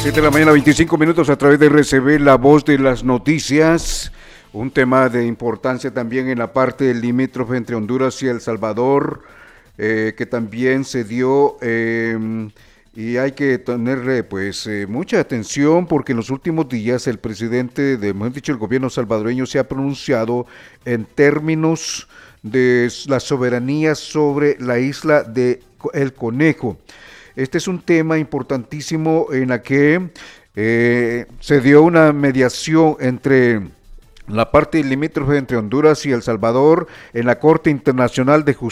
7 de la mañana, 25 minutos a través de RCB, la voz de las noticias. Un tema de importancia también en la parte limítrofe entre Honduras y El Salvador, que también se dio, y hay que tenerle pues mucha atención porque en los últimos días el presidente, mejor dicho, el gobierno salvadoreño se ha pronunciado en términos de la soberanía sobre la isla de El Conejo. Este es un tema importantísimo en la que se dio una mediación entre la parte limítrofe entre Honduras y El Salvador en la Corte Internacional de Justicia